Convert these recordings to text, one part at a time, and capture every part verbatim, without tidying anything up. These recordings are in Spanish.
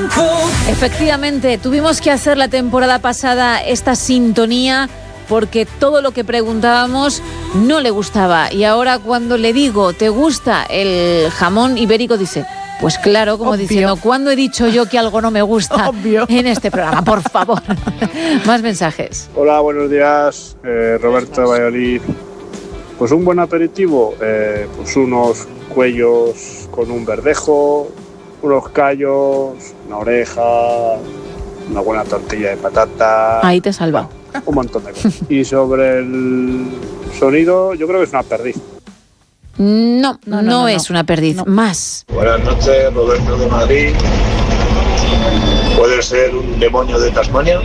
Efectivamente, tuvimos que hacer la temporada pasada esta sintonía porque todo lo que preguntábamos no le gustaba. Y ahora cuando le digo, ¿te gusta el jamón ibérico? Dice, pues claro, como Obvio. diciendo, ¿cuándo he dicho yo que algo no me gusta Obvio. en este programa? Por favor. Más mensajes. Hola, buenos días, eh, Roberto de Valladolid. Pues un buen aperitivo, eh, pues unos cuellos con un verdejo, unos callos, una oreja, una buena tortilla de patata. Ahí te he salvado. Un montón de cosas. Y sobre el sonido, yo creo que es una perdiz. No, no, No, no, no no, es no. una perdiz. No. Más. Buenas noches, Roberto de Madrid. ¿Puede ser un demonio de Tasmania?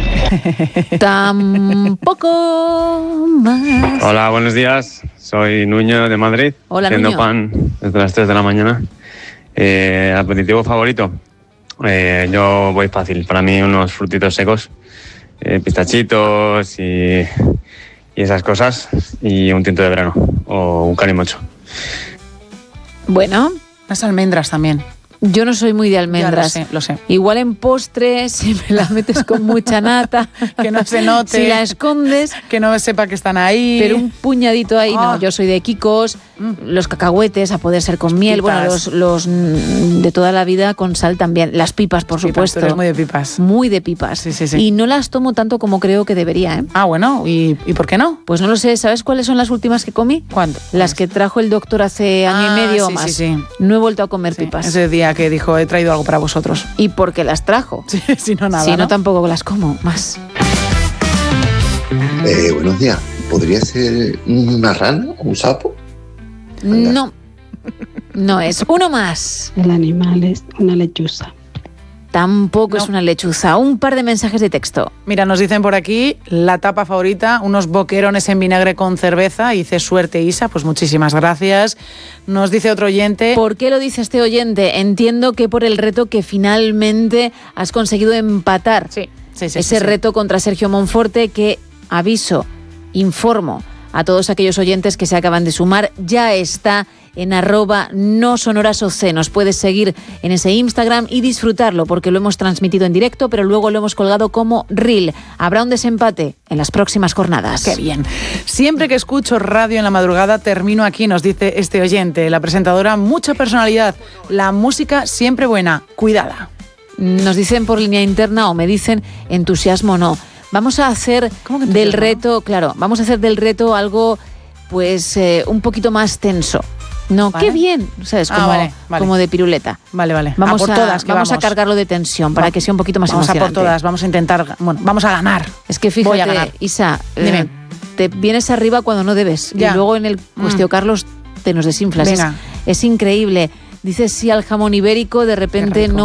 Tampoco más. Hola, buenos días. Soy Nuño de Madrid. Hola, haciendo Nuño. pan desde las tres de la mañana. Eh, aperitivo favorito. Eh, yo voy fácil. Para mí unos frutitos secos, eh, pistachitos y, y esas cosas. Y un tinto de verano o un calimocho. Bueno, Las almendras también. yo no soy muy de almendras. Ya lo sé, lo sé. Igual en postres, si me la metes con mucha nata, Que no se note. si la escondes, Que no sepa que están ahí. pero un puñadito ahí, Ah. no. Yo soy de Kikos, Mm. los cacahuetes, a poder ser con miel, bueno, Pipas. los, los mm, de toda la vida con sal también. Las pipas, por Pipas, supuesto. tú eres muy de pipas. Muy de pipas. Sí, sí, sí. Y no las tomo tanto como creo que debería, ¿eh? Ah, bueno, ¿y, ¿y por qué no? Pues no lo sé, ¿sabes cuáles son las últimas que comí? ¿Cuándo? Las que trajo el doctor hace año Ah, y medio o sí, más. sí, sí. No he vuelto a comer Sí, pipas. ese día que dijo, he traído algo para vosotros. ¿Y por qué las trajo? Sí, si no, nada, si no, ¿no? tampoco las como más. Eh, buenos días. ¿Podría ser una rana o un sapo? Venga. No, no es. Uno más. El animal es una lechuza. Tampoco No. es una lechuza. Un par de mensajes de texto. Mira, nos dicen por aquí, la tapa favorita, unos boquerones en vinagre con cerveza. Hice suerte, Isa, pues muchísimas gracias. Nos dice otro oyente... ¿Por qué lo dice este oyente? Entiendo que por el reto que finalmente has conseguido empatar. Sí, sí, sí. Ese sí, sí. reto contra Sergio Monforte que, aviso, informo a todos aquellos oyentes que se acaban de sumar, ya está en arroba no sonoras O C. Nos puedes seguir en ese Instagram y disfrutarlo porque lo hemos transmitido en directo, pero luego lo hemos colgado como reel. Habrá un desempate en las próximas jornadas. Qué bien. Siempre que escucho radio en la madrugada termino aquí, nos dice este oyente. La presentadora, mucha personalidad. La música siempre buena. Cuidada. Nos dicen por línea interna o me dicen entusiasmo no. Vamos a hacer ¿Cómo que del entusiasmo, reto, claro, vamos a hacer del reto algo pues eh, un poquito más tenso. No, Vale. qué bien, ¿sabes? Ah, Como, vale, vale. como de piruleta. Vale, vale. Vamos, a por a, todas, que vamos a vamos. cargarlo de tensión para Va- que sea un poquito más Vamos a emocionante. por todas, vamos a intentar, bueno, vamos a ganar. Es que Voy a fíjate, ganar. Isa, eh, Dime. te vienes arriba cuando no debes Ya. y luego en el cuestio Mm. Carlos te nos desinflas. Es, Venga. es increíble. Dices sí al jamón ibérico, de repente rico. no